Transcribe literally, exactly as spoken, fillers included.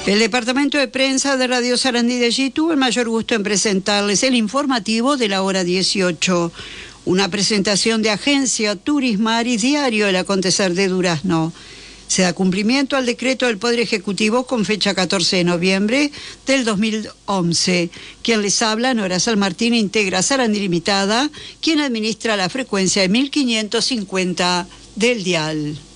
El departamento de prensa de Radio Sarandí de allí tuvo el mayor gusto en presentarles el informativo de la hora dieciocho, una presentación de Agencia Turismaris Diario El Acontecer de Durazno. Se da cumplimiento al decreto del Poder Ejecutivo con fecha catorce de noviembre del dos mil once. Quien les habla, Nora San Martín, integra Sarandí Limitada, quien administra la frecuencia de mil quinientos cincuenta del dial.